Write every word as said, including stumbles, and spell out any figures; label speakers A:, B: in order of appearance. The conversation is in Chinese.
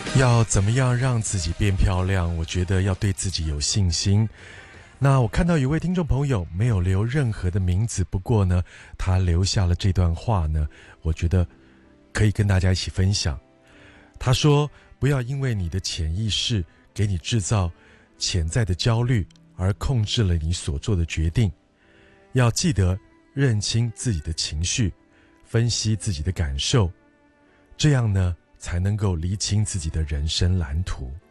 A: 要怎么样让自己变漂亮？我觉得要对自己有信心。那我看到有位听众朋友没有留任何的名字，不过呢，他留下了这段话呢，我觉得可以跟大家一起分享。他说：不要因为你的潜意识给你制造潜在的焦虑而控制了你所做的决定，要记得认清自己的情绪，分析自己的感受，这样呢才能够厘清自己的人生蓝图。